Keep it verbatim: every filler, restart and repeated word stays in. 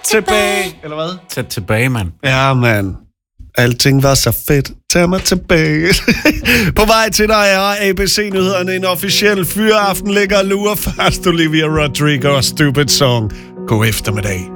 tilbage. Eller hvad? Tag tilbage, mand. Ja, mand. Alting var så fedt. Tag mig tilbage. På vej til dig er A B C-nyhederne en officiel fyraften ligger og lurer fast. Olivia Rodrigo og Stupid Song. God eftermiddag.